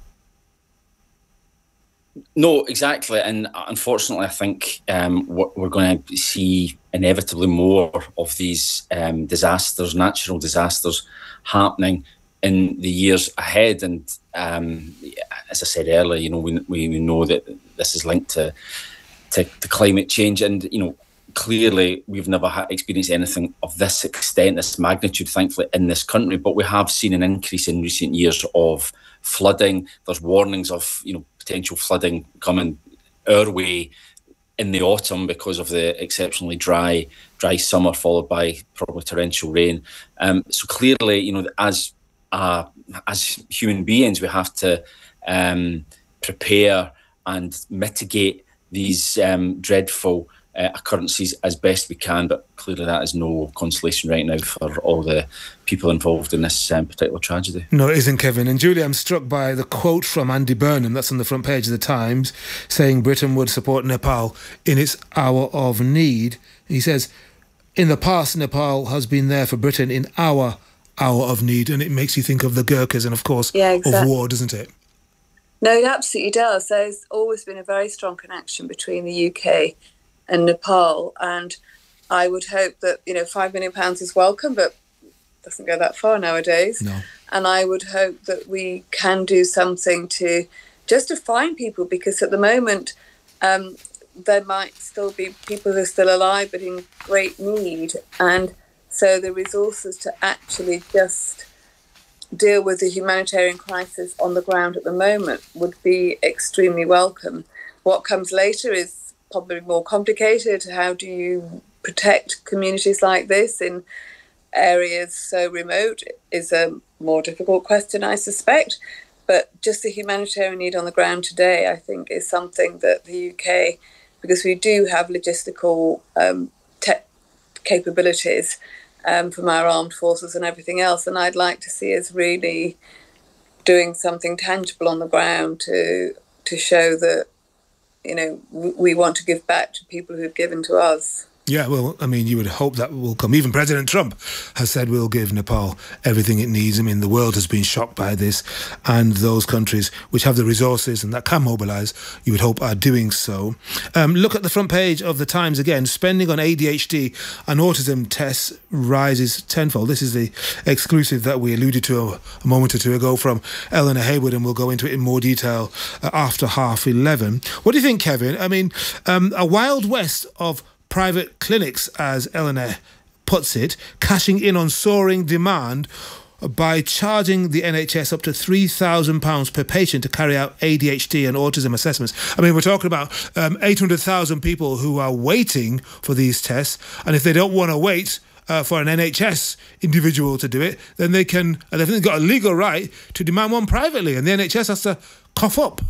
No, exactly. And unfortunately, I think um, we're going to see inevitably more of these um, disasters, natural disasters, happening in the years ahead. And um, as I said earlier, you know, we, we know that this is linked to, to, to climate change. And, you know, clearly we've never had experienced anything of this extent, this magnitude, thankfully, in this country. But we have seen an increase in recent years of flooding. There's warnings of, you know, potential flooding coming our way in the autumn because of the exceptionally dry dry summer followed by probably torrential rain. Um, so clearly, you know, as uh, as human beings, we have to um, prepare and mitigate these um, dreadful Uh, occurrences as best we can, but clearly that is no consolation right now for all the people involved in this um, particular tragedy. No, it isn't, Kevin. And Julie, I'm struck by the quote from Andy Burnham, that's on the front page of the Times, saying Britain would support Nepal in its hour of need. He says, in the past, Nepal has been there for Britain in our hour of need, and it makes you think of the Gurkhas and, of course, yeah, exactly. of war, doesn't it? No, it absolutely does. There's always been a very strong connection between the U K and Nepal, and I would hope that, you know, five million pounds is welcome, but doesn't go that far nowadays. No. And I would hope that we can do something to just to find people, because at the moment um, there might still be people who are still alive but in great need, and so the resources to actually just deal with the humanitarian crisis on the ground at the moment would be extremely welcome. What comes later is probably more complicated. How do you protect communities like this in areas so remote is a more difficult question, I suspect. But just the humanitarian need on the ground today, I think, is something that the U K, because we do have logistical um, tech capabilities um, from our armed forces and everything else, and I'd like to see us really doing something tangible on the ground to to show that, you know, we want to give back to people who've given to us. Yeah, well, I mean, you would hope that will come. Even President Trump has said we'll give Nepal everything it needs. I mean, the world has been shocked by this, and those countries which have the resources and that can mobilise, you would hope are doing so. Um, look at the front page of the Times again. Spending on A D H D and autism tests rises tenfold. This is the exclusive that we alluded to a, a moment or two ago from Eleanor Hayward, and we'll go into it in more detail uh, after half eleven. What do you think, Kevin? I mean, um, a wild west of private clinics, as Eleanor puts it, cashing in on soaring demand by charging the N H S up to three thousand pounds per patient to carry out A D H D and autism assessments. I mean, we're talking about um, eight hundred thousand people who are waiting for these tests, and if they don't want to wait uh, for an N H S individual to do it, then they can, and they've got a legal right to demand one privately, and the N H S has to cough up.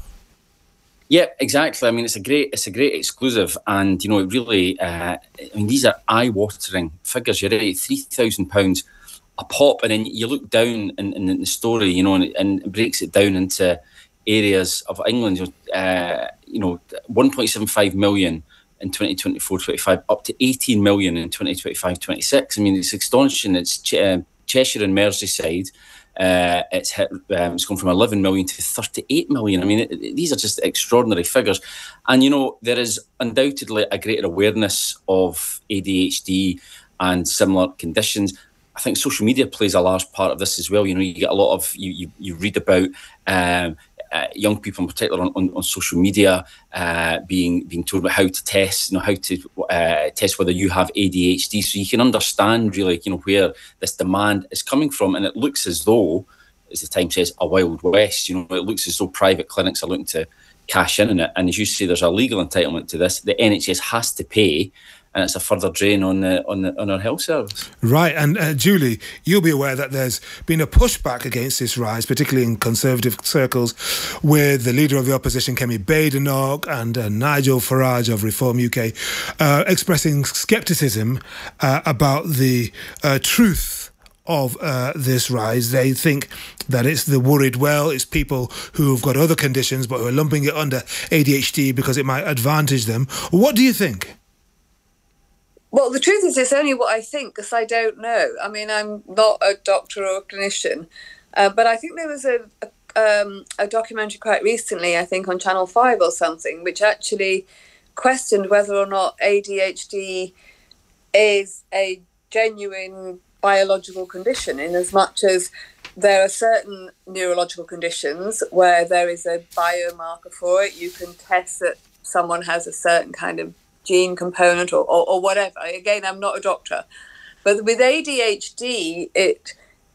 Yeah, exactly. I mean, it's a great, it's a great exclusive, and you know, it really. Uh, I mean, these are eye-watering figures. You're right, three thousand pounds a pop, and then you look down in, in the story, you know, and, and it breaks it down into areas of England. Uh, you know, one point seven five million in twenty twenty-four twenty-five, up to eighteen million in twenty twenty-five twenty-six. I mean, it's astonishing. It's Ch- uh, Cheshire and Merseyside. Uh, it's hit. Um, it's gone from eleven million to thirty-eight million. I mean, it, it, these are just extraordinary figures, and you know there is undoubtedly a greater awareness of A D H D and similar conditions. I think social media plays a large part of this as well. You know, you get a lot of you you, you read about um, uh, young people in particular on, on, on social media uh, being being told about how to test, you know, how to uh, test whether you have A D H D, so you can understand really, you know, where this demand is coming from. And it looks as though, as the Times says, a wild west. You know, it looks as though private clinics are looking to cash in on it. And as you say, there's a legal entitlement to this. The N H S has to pay. And it's a further drain on the, on the, on our health service. Right, and uh, Julie, you'll be aware that there's been a pushback against this rise, particularly in Conservative circles, with the leader of the opposition, Kemi Badenoch, and uh, Nigel Farage of Reform U K, uh, expressing scepticism uh, about the uh, truth of uh, this rise. They think that it's the worried well, it's people who have got other conditions but who are lumping it under A D H D because it might advantage them. What do you think? Well, the truth is, it's only what I think, because I don't know. I mean, I'm not a doctor or a clinician, uh, but I think there was a, a, um, a documentary quite recently, I think on Channel five or something, which actually questioned whether or not A D H D is a genuine biological condition, in as much as there are certain neurological conditions where there is a biomarker for it. You can test that someone has a certain kind of gene component or, or, or whatever. Again, I'm not a doctor. But with A D H D, it,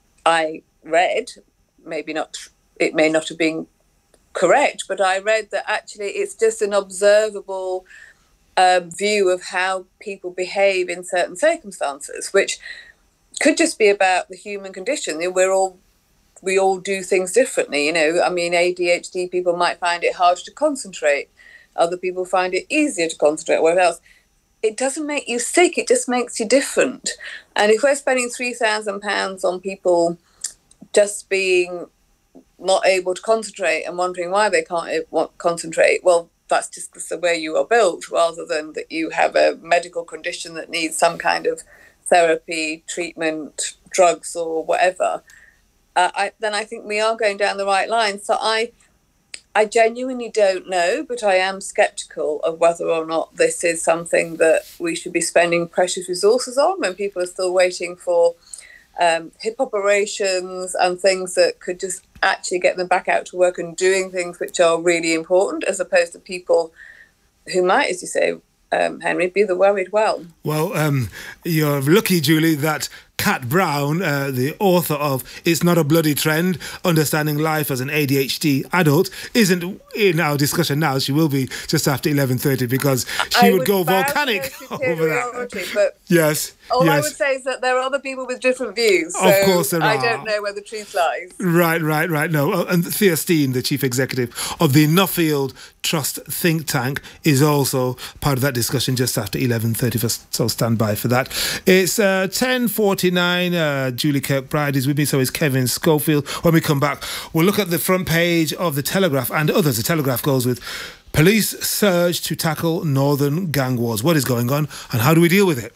I read, maybe not, it may not have been correct, but I read that actually it's just an observable um, view of how people behave in certain circumstances, which could just be about the human condition. We're all, we all do things differently, you know. I mean, A D H D people might find it harder to concentrate. Other people find it easier to concentrate, whatever else. It doesn't make you sick, it just makes you different. And if we're spending three thousand pounds on people just being not able to concentrate and wondering why they can't concentrate, well, that's just the way you are built, rather than that you have a medical condition that needs some kind of therapy, treatment, drugs or whatever. Uh, I, then I think we are going down the right line. So I I genuinely don't know, but I am sceptical of whether or not this is something that we should be spending precious resources on when people are still waiting for um, hip operations and things that could just actually get them back out to work and doing things which are really important, as opposed to people who might, as you say, um, Henry, be the worried well. Well, um, you're lucky, Julie, that Kat Brown, uh, the author of It's Not a Bloody Trend, Understanding Life as an A D H D Adult, isn't in our discussion now. She will be just after eleven thirty, because she I would, would go volcanic over that. But yes. All yes. I would say is that there are other people with different views. So of course there I are. don't know where the truth lies. Right, right, right. No, and Thea Steen, the chief executive of the Nuffield Trust think tank, is also part of that discussion just after eleven thirty, so stand by for that. It's uh, ten forty-nine. Uh, Julie Kirkbride is with me, so is Kevin Schofield. When we come back, we'll look at the front page of The Telegraph and others. The Telegraph goes with police surge to tackle northern gang wars. What is going on and how do we deal with it?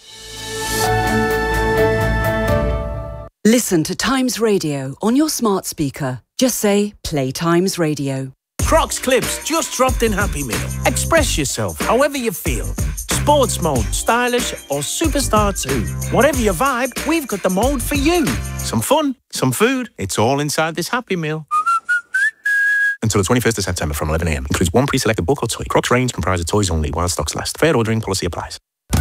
Listen to Times Radio on your smart speaker. Just say, play Times Radio. Crocs Clips just dropped in Happy Meal. Express yourself however you feel. Sports mode, stylish or superstar too. Whatever your vibe, we've got the mode for you. Some fun, some food, it's all inside this Happy Meal. Until the twenty-first of September from eleven a m. Includes one pre-selected book or toy. Crocs range comprised of toys only while stocks last. Fair ordering policy applies.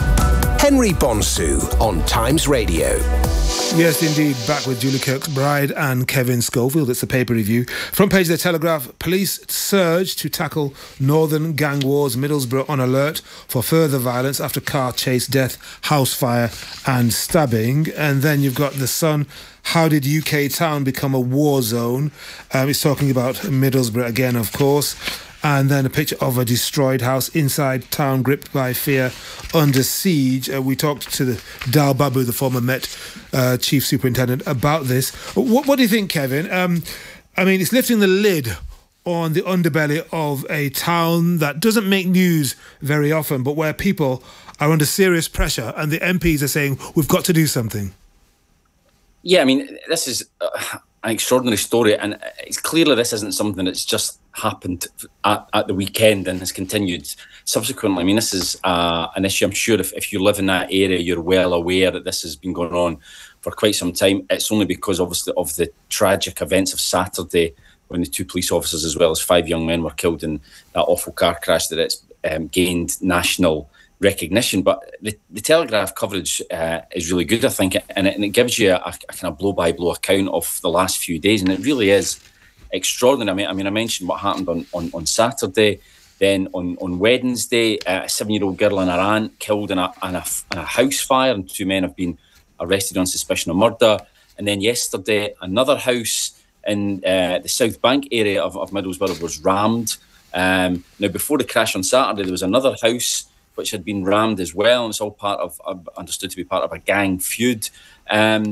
Henry Bonsu on Times Radio. Yes, indeed. Back with Julie Kirkbride and Kevin Schofield. It's the paper review. Front page of The Telegraph. Police surge to tackle northern gang wars. Middlesbrough on alert for further violence after car chase, death, house fire and stabbing. And then you've got The Sun. How did U K town become a war zone? Um, it's talking about Middlesbrough again, of course. And then a picture of a destroyed house inside town, gripped by fear, under siege. Uh, we talked to the Dal Babu, the former Met uh, chief superintendent, about this. What, what do you think, Kevin? Um, I mean, it's lifting the lid on the underbelly of a town that doesn't make news very often, but where people are under serious pressure and the M Ps are saying, we've got to do something. Yeah, I mean, this is uh, an extraordinary story, and it's clearly this isn't something that's just happened at, at the weekend and has continued subsequently. I mean, this is uh, an issue, I'm sure if, if you live in that area, you're well aware that this has been going on for quite some time. It's only because, obviously, of the tragic events of Saturday when the two police officers as well as five young men were killed in that awful car crash that it's um, gained national recognition. But the, the Telegraph coverage uh, is really good, I think, and it, and it gives you a, a kind of blow-by-blow account of the last few days, and it really is extraordinary. I mean, I mean, I mentioned what happened on, on, on Saturday. Then on, on Wednesday, uh, a seven-year-old girl and her aunt killed in a, in, a, in a house fire, and two men have been arrested on suspicion of murder. And then yesterday, another house in uh, the South Bank area of, of Middlesbrough was rammed. Um, now, before the crash on Saturday, there was another house which had been rammed as well, and it's all part of, uh, understood to be part of a gang feud. Um,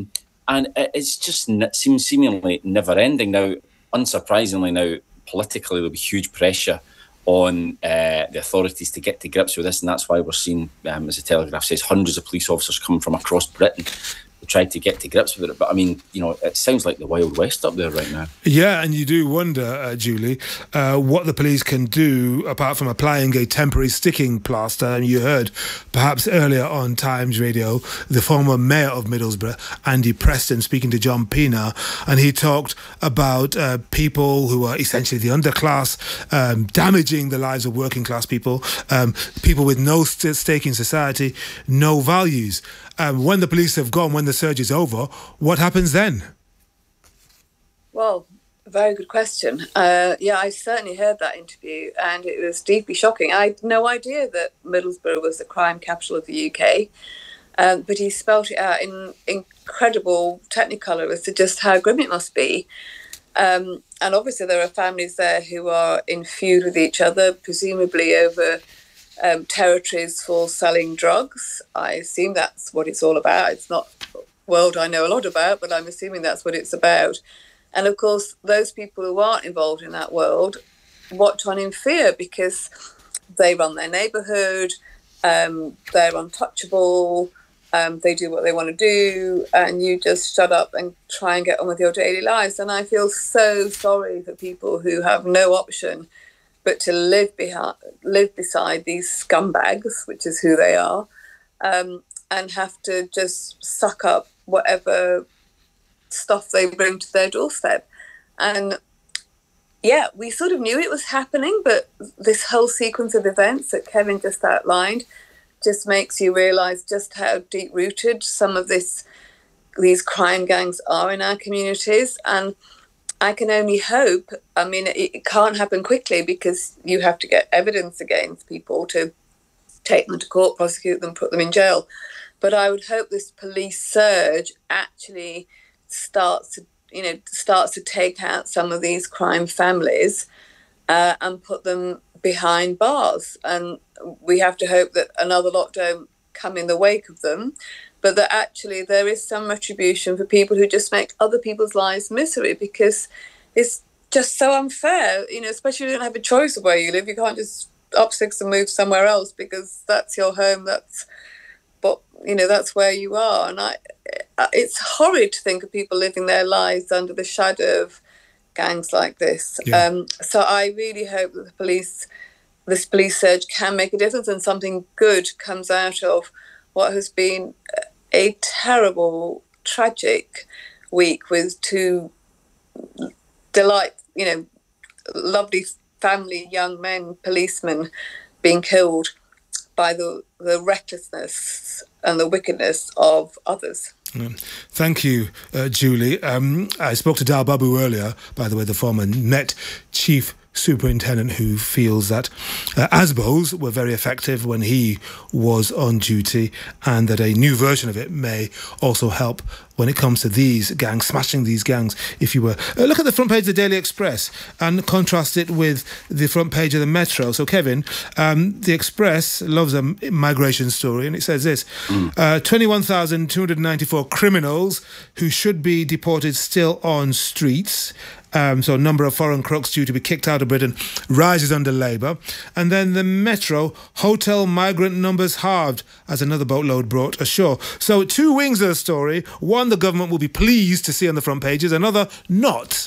and it's just it seems seemingly never ending. Now, unsurprisingly, now politically there'll be huge pressure on uh, the authorities to get to grips with this, and that's why we're seeing, um, as the Telegraph says, hundreds of police officers come from across Britain to try to get to grips with it. But I mean, you know, it sounds like the Wild West up there right now. Yeah, and you do wonder, uh, Julie, uh, what the police can do apart from applying a temporary sticking plaster. And you heard, perhaps earlier on Times Radio, the former mayor of Middlesbrough, Andy Preston, speaking to John Pienaar, and he talked about uh, people who are essentially the underclass, um, damaging the lives of working class people, um, people with no st- stake in society, no values. Um, when the police have gone, when the surge is over, what happens then? Well, very good question. Uh, yeah, I certainly heard that interview, and it was deeply shocking. I had no idea that Middlesbrough was the crime capital of the U K, um, but he spelt it out in incredible technicolor as to just how grim it must be. Um, and obviously there are families there who are in feud with each other, presumably over Um, territories for selling drugs. I assume that's what it's all about. It's not a world I know a lot about, but I'm assuming that's what it's about. And of course, those people who aren't involved in that world watch on in fear because they run their neighbourhood, um, they're untouchable, um, they do what they want to do, and you just shut up and try and get on with your daily lives. And I feel so sorry for people who have no option but to live behind, live beside these scumbags, which is who they are, um, and have to just suck up whatever stuff they bring to their doorstep. And yeah, we sort of knew it was happening, but this whole sequence of events that Kevin just outlined just makes you realise just how deep-rooted some of this these crime gangs are in our communities. And I can only hope, I mean, it, it can't happen quickly because you have to get evidence against people to take them to court, prosecute them, put them in jail. But I would hope this police surge actually starts to, you know, starts to take out some of these crime families uh, and put them behind bars. And we have to hope that another lockdown come in the wake of them, but that actually there is some retribution for people who just make other people's lives misery, because it's just so unfair, you know, especially if you don't have a choice of where you live. You can't just up sticks and move somewhere else because that's your home, that's, but, you know, that's where you are. And I, it's horrid to think of people living their lives under the shadow of gangs like this. Yeah. Um, so I really hope that the police, this police surge can make a difference and something good comes out of what has been a terrible, tragic week with two delight, you know, lovely family, young men, policemen being killed by the, the recklessness and the wickedness of others. Mm. Thank you, uh, Julie. Um, I spoke to Dal Babu earlier, by the way, the former Met Chief Superintendent, who feels that uh, A S B Os were very effective when he was on duty, and that a new version of it may also help when it comes to these gangs, smashing these gangs, if you were. Uh, look at the front page of the Daily Express and contrast it with the front page of the Metro. So, Kevin, um, the Express loves a migration story, and it says this, mm. uh, twenty-one thousand two hundred ninety-four criminals who should be deported still on streets. Um, so a number of foreign crooks due to be kicked out of Britain rises under Labour. And then the Metro, hotel migrant numbers halved as another boatload brought ashore. So two wings of the story. One, the government will be pleased to see on the front pages. Another, not.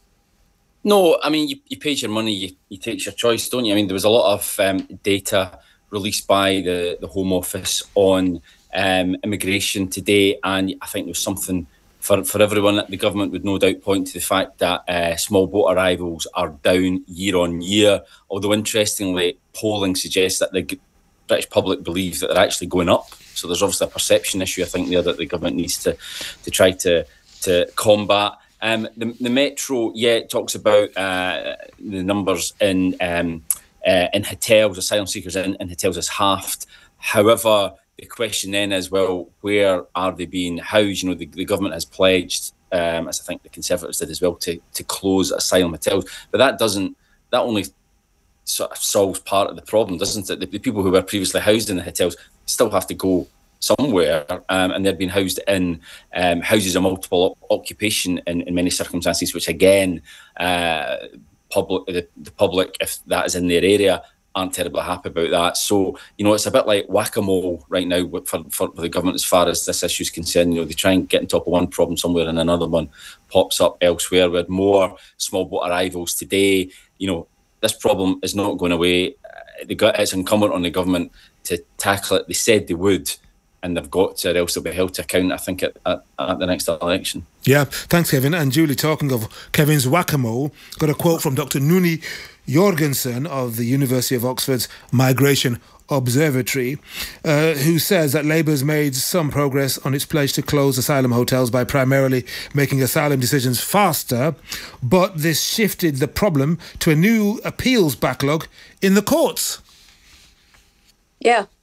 No, I mean, you, you pay your money, you, you take your choice, don't you? I mean, there was a lot of um, data released by the, the Home Office on um, immigration today, and I think there's something For, for everyone. The government would no doubt point to the fact that uh, small boat arrivals are down year on year, although interestingly polling suggests that the British public believes that they're actually going up. So there's obviously a perception issue, I think, there that the government needs to to try to to combat. Um, the, the Metro, yeah, it talks about uh, the numbers in um, uh, in hotels, asylum seekers in, in hotels is halved. However, the question then is, well, where are they being housed? You know, the, the government has pledged, um, as I think the Conservatives did as well, to to close asylum hotels. But that doesn't, that only sort of solves part of the problem, doesn't it? The, the people who were previously housed in the hotels still have to go somewhere, um, and they're being housed in um, houses of multiple occupation in, in many circumstances, which again, uh, public the, the public, if that is in their area, aren't terribly happy about that. So, you know, it's a bit like whack-a-mole right now for, for the government as far as this issue is concerned. You know, they try and get on top of one problem somewhere and another one pops up elsewhere. We had more small boat arrivals today. You know, this problem is not going away. It's incumbent on the government to tackle it. They said they would, and they've got to, or else they'll be held to account, I think, at, at, at the next election. Yeah, thanks, Kevin. And Julie, talking of Kevin's whack-a-mole, got a quote from Doctor Nuni Jorgensen of the University of Oxford's Migration Observatory, uh, who says that Labour's made some progress on its pledge to close asylum hotels by primarily making asylum decisions faster, but this shifted the problem to a new appeals backlog in the courts. Yeah,